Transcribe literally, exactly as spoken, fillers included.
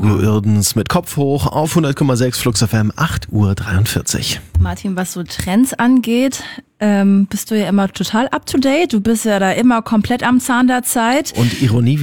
Hugo Uerdens mit Kopf hoch auf hundert Komma sechs Flux F M, acht Uhr dreiundvierzig. Martin, was so Trends angeht, ähm, bist du ja immer total up to date. Du bist ja da immer komplett am Zahn der Zeit. Und Ironie